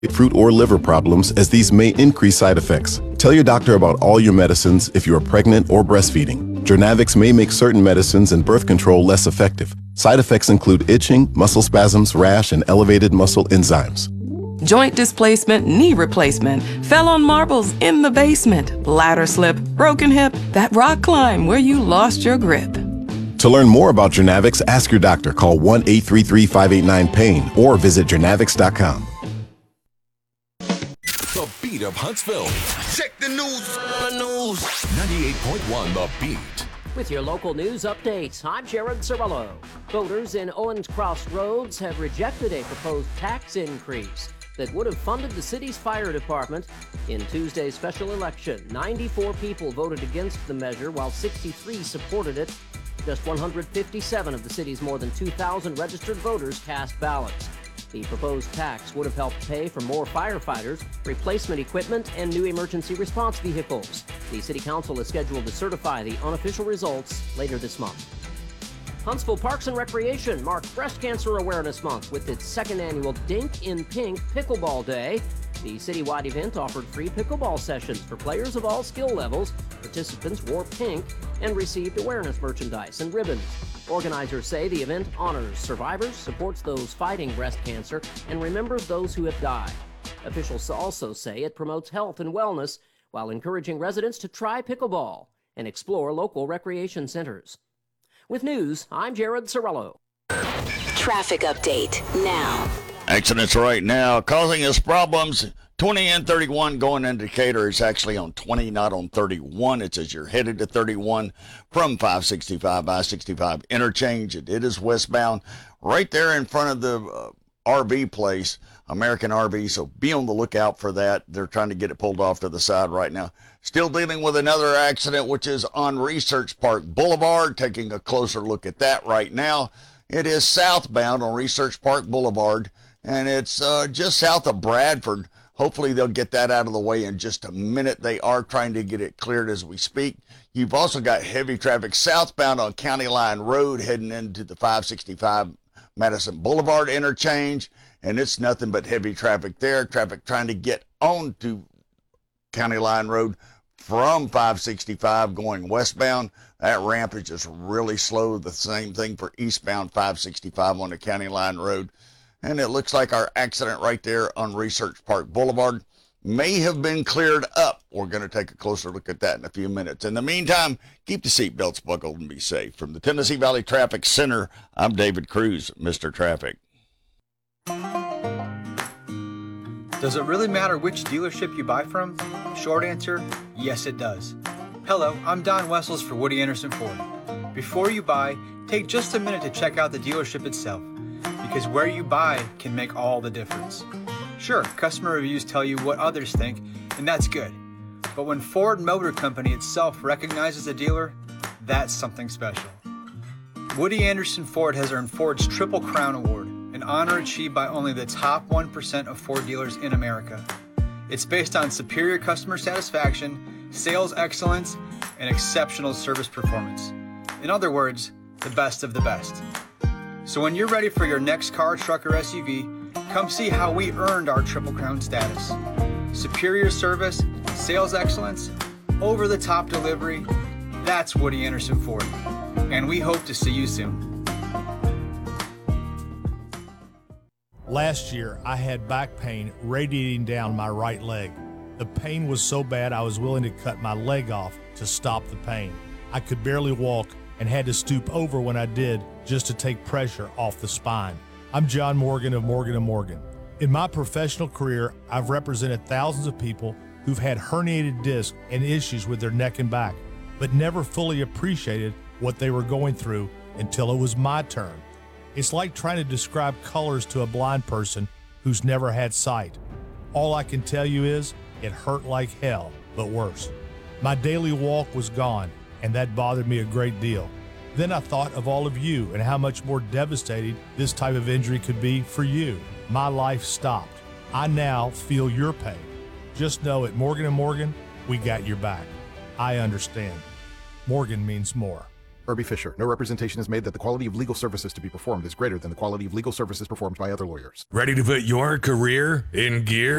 fruit or liver problems, as these may increase side effects. Tell your doctor about all your medicines if you are pregnant or breastfeeding. Jurnavix may make certain medicines and birth control less effective. Side effects include itching, muscle spasms, rash, and elevated muscle enzymes. Joint displacement, knee replacement, fell on marbles in the basement, ladder slip, broken hip, that rock climb where you lost your grip. To learn more about Jurnavix, ask your doctor. Call 1-833-589-PAIN or visit jurnavix.com. The Beat of Huntsville. Check the news. 98.1 The Beat. With your local news updates, I'm Jared Cirillo. Voters in Owens Crossroads have rejected a proposed tax increase that would have funded the city's fire department in Tuesday's special election. 94 people voted against the measure, while 63 supported it. Just 157 of the city's more than 2,000 registered voters cast ballots. The proposed tax would have helped pay for more firefighters, replacement equipment, and new emergency response vehicles. The City Council is scheduled to certify the unofficial results later this month. Huntsville Parks and Recreation marked Breast Cancer Awareness Month with its second annual Dink in Pink Pickleball Day. The citywide event offered free pickleball sessions for players of all skill levels. Participants wore pink and received awareness merchandise and ribbons. Organizers say the event honors survivors, supports those fighting breast cancer, and remembers those who have died. Officials also say it promotes health and wellness while encouraging residents to try pickleball and explore local recreation centers. With news, I'm Jared Cirillo. Traffic update now. Accidents right now causing us problems. 20 and 31 going into Decatur. It's actually on 20, not on 31. It's as you're headed to 31 from 565 I-65 interchange. It is westbound right there in front of the RV place, American RV. So be on the lookout for that. They're trying to get it pulled off to the side right now. Still dealing with another accident, which is on Research Park Boulevard. Taking a closer look at that right now. It is southbound on Research Park Boulevard, and it's just south of Bradford. Hopefully they'll get that out of the way in just a minute. They are trying to get it cleared as we speak. You've also got heavy traffic southbound on County Line Road heading into the 565 Madison Boulevard interchange, and it's nothing but heavy traffic there. Traffic trying to get onto County Line Road from 565 going westbound. That ramp is just really slow. The same thing for eastbound 565 on the County Line Road. And it looks like our accident right there on Research Park Boulevard may have been cleared up. We're going to take a closer look at that in a few minutes. In the meantime, keep the seatbelts buckled and be safe. From the Tennessee Valley Traffic Center, I'm David Cruz, Mr. Traffic. Does it really matter which dealership you buy from? Short answer, yes it does. Hello, I'm Don Wessels for Woody Anderson Ford. Before you buy, take just a minute to check out the dealership itself, because where you buy can make all the difference. Sure, customer reviews tell you what others think, and that's good. But when Ford Motor Company itself recognizes a dealer, that's something special. Woody Anderson Ford has earned Ford's Triple Crown Award, an honor achieved by only the top 1% of Ford dealers in America. It's based on superior customer satisfaction, sales excellence, and exceptional service performance. In other words, the best of the best. So when you're ready for your next car, truck, or SUV, come see how we earned our Triple Crown status. Superior service, sales excellence, over-the-top delivery, that's Woody Anderson Ford. And we hope to see you soon. Last year, I had back pain radiating down my right leg. The pain was so bad I was willing to cut my leg off to stop the pain. I could barely walk and had to stoop over when I did just to take pressure off the spine. I'm John Morgan of Morgan & Morgan. In my professional career, I've represented thousands of people who've had herniated discs and issues with their neck and back, but never fully appreciated what they were going through until it was my turn. It's like trying to describe colors to a blind person who's never had sight. All I can tell you is it hurt like hell, but worse. My daily walk was gone, and that bothered me a great deal. Then I thought of all of you and how much more devastating this type of injury could be for you. My life stopped. I now feel your pain. Just know at Morgan & Morgan, we got your back. I understand. Morgan means more. Irby Fisher. No representation is made that the quality of legal services to be performed is greater than the quality of legal services performed by other lawyers. Ready to put your career in gear?